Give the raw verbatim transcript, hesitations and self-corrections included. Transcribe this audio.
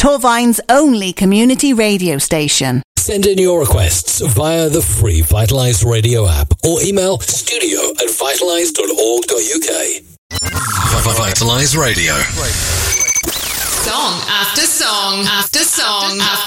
Torvine's only community radio station. Send in your requests via the free Vitalise Radio app or email studio at vitalise dot org dot uk. Vitalise Radio. Song after song after song after